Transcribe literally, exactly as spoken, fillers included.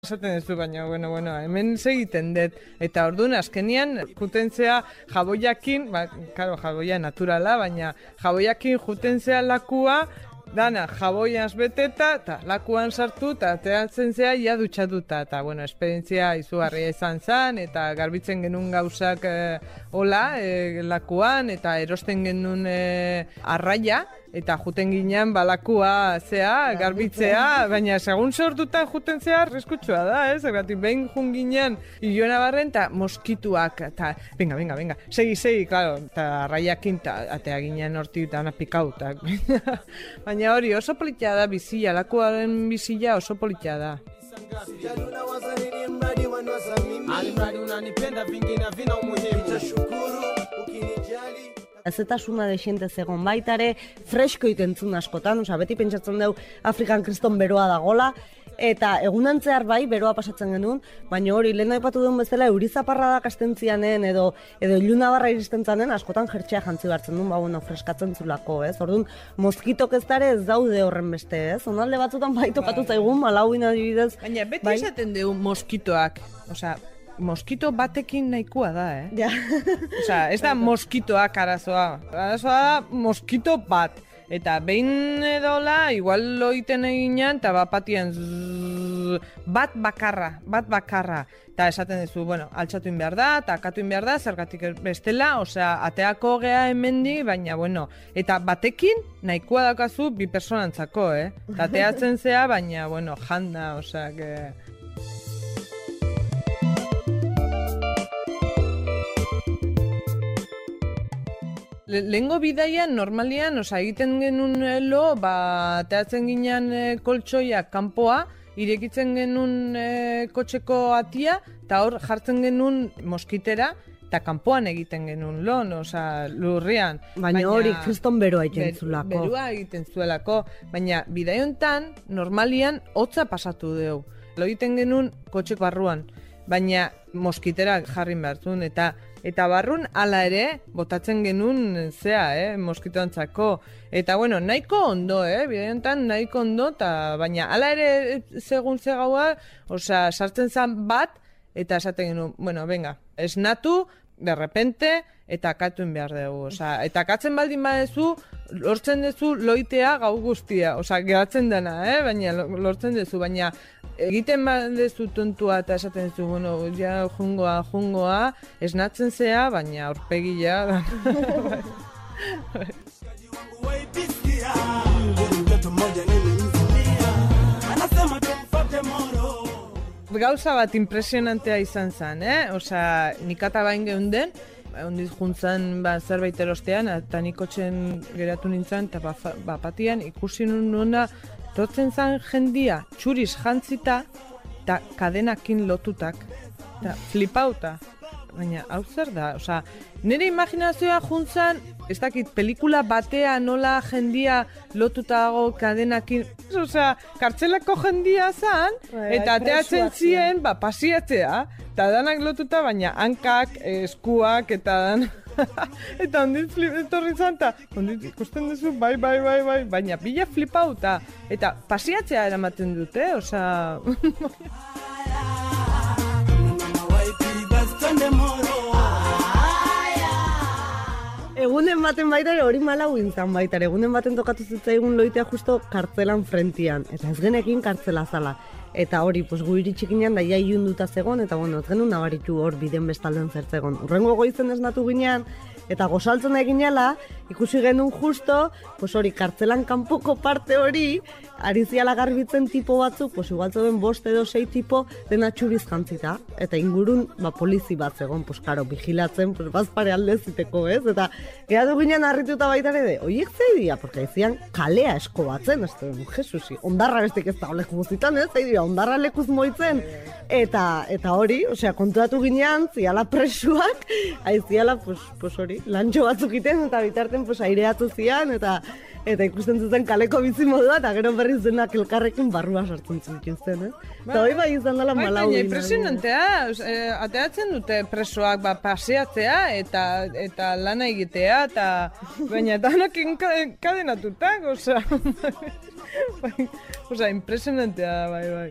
Esaten ez du, baina, bueno, bueno, hemen segiten dut. Eta orduan, azkenian, jutentzea jaboiakin, ba, karo, jaboia naturala, baina jaboiakin jutentzea lakua, dana, jaboiaz beteta, eta lakuan sartu, eta ateratzen zea, ia dutxatuta. Eta, bueno, esperientzia izugarria izan zen, eta garbitzen genuen gauzak eh, hola, eh, lakuan, eta erosten genuen eh, arraia, eta juten ginean balakua zea, garbitzea, baina segun sortuta juten zea arriskutsua da, ez? Zergatik behin jun ginean Ilona Barren eta moskituak, eta venga, venga, venga, segi, segi, klaro, eta arraiakin, eta atea ginean hortik dana pikautak. Baina hori oso politia da bizia, lakuaren bizia oso politia da. Azetasuna desiente zegon baitare, fresko itentzun askotan, oza, beti pentsatzen dugu Afrikan kriston beroa dagola, eta egunantzear bai, beroa pasatzen genuen, baina hori, lehen aipatu duen bezala, eurizaparra da kastentzianen, edo, edo ilunabarra iristen zanen, askotan jertxea jantzi behartzen duen, ba, bueno, freskatzen zulako, ez? Orduan, moskitok ez dara ez daude horren beste, ez? Onalde batzutan bai tokatu zaigun, Malauin adibidez. Baina beti bai? Esaten dugu moskitoak, oza, moskito batekin nahikoa da, eh? Ja. Osea, ez da moskitoak arazoa. Arazoa da moskito bat. Eta behin edola, igual loiten eginean, eta bapatien zzz, bat bakarra, bat bakarra. Eta esaten duzu, bueno, altxatuin behar da, eta akatuin behar da, zergatik bestela, osea, ateako gea hemendi, baina, bueno, eta batekin nahikoa daukazu bi personantzako, eh? Eta ateatzen zea, baina, bueno, janda, osea, que... Lehengo bidaian, normalian, oza, egiten genuen lo, ba, teatzen ginean e, koltsoia kanpoa, irekitzen genuen e, kotxeko atia, eta hor jartzen genuen moskitera, eta kanpoan egiten genuen lo, no, oza, lurrian. Baina hori, kriston beroa egiten zulako. Beroa egiten zuelako, baina bidai hontan, normalian, hotza pasatu dugu. Lo egiten genuen kotxeko barruan, baina moskitera jarri behartzun, eta Eta barrun hala ere, botatzen genuen zea, eh, moskitoantzako. Eta bueno, nahiko ondo, eh, bideontan nahiko ondo, ta, baina hala ere segun zegaua, osea, sartzen zen bat, eta esaten genuen, bueno, venga, esnatu, de repente, eta akatuen behar dugu. Osea, eta akatzen baldin badezu, lortzen duzu loitea gau guztia. Osea, geratzen dena, eh, baina lortzen duzu, baina egiten badezu tontua eta esaten duzu, bueno, ja jungoa, jungoa, esnatzen zea, baina aurpegia. Gauza bat impresionantea izan zen, eh? Osea, nikata bain geunden, ondiz juntzan ba, zerbait erostean, eta nikotxen geratu nintzen, eta bapatian ikusi nuna, totzen zen jendia txuriz jantzita, eta kadenakin lotutak, eta flipauta. Baina, hau zer da? Osea, nire imaginazioa juntzan, ez dakit, pelikula batea nola jendia lotuta dago kadenakin, osea, kartzelako jendia zan, eta ateatzen ziren, ba, pasiatzea, eta danak lotuta, baina hankak, eskuak, eta dan... eta ondit etorri zan, eta ondit ikusten duzu, bai, bai, bai, bai, baina pila flipauta, eta pasiatzea eramaten dute, osea... Egunen baten baitare, hori Malauin zan baitare, egunen baten tokatu zitzaigun loitea justo kartzelan frentian, eta ez genekin kartzela zala. Eta hori, pues, gu iritxikinean daia iunduta zegon, eta bueno, ez genuen nabaritu hor biden bestalden zertzegon. Urrengo goizen esnatu ginean, eta gozaltzen eginela, ikusi genuen justo, pues hori, kartzelan kanpoko parte hori, ari ziala garbitzen tipo batzu, pues igual zeuden bost edo sei tipo dena txuriz jantzita. Eta ingurun, ba, polizi bat zegon, pues karo, vigilatzen, pues bazpare alde ziteko, ez? Eta geratu ginean harrituta baita ere de, oiek zeidia, porque zian kalea esko batzen, ez da, jesusi, ondarra bestek ez da oleku guzitan, ez? Zeidia, ondarra lekuz moitzen. Eta, eta hori, osea, kontuatu ginean, ziala presuak, aiziala, pues, pues hori, lantxo batzuk iten, eta bitarten, pues, aireatu zian, eta eta ikusten zuten kaleko bizi modua, eta gero berriz denak elkarrekin barrua sartzen zituzten, eh? Eta hori bai izan dela Malauin. Baina, impresionantea, ateatzen dute presoak ba, paseatzea, eta, eta lana egitea, eta baina danak enkadenatutak, osea, osea, impresionantea, bai, bai.